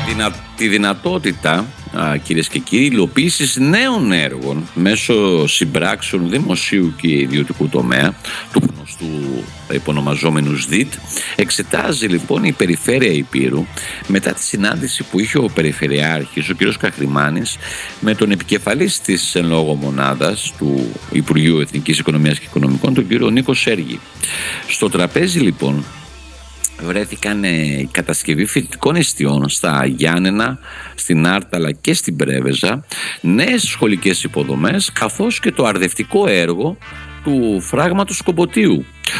τη δυνατότητα, κυρίες και κύριοι, υλοποίησης νέων έργων μέσω συμπράξεων δημοσίου και ιδιωτικού τομέα, του γνωστού υπονομαζόμενου ΣΔΙΤ. Εξετάζει λοιπόν η Περιφέρεια Ηπείρου μετά τη συνάντηση που είχε ο Περιφερειάρχης, ο κ. Καχρημάνης, με τον επικεφαλής της εν λόγω μονάδας του Υπουργείου Εθνικής Οικονομίας και Οικονομικών, τον κ. Νίκο Σέργη. Στο τραπέζι λοιπόν βρέθηκαν η κατασκευή φοιτητικών εστιών στα Γιάννενα, στην Άρταλα και στην Πρέβεζα, νέες σχολικές υποδομές, καθώς και το αρδευτικό έργο του φράγματος Κομποτίου.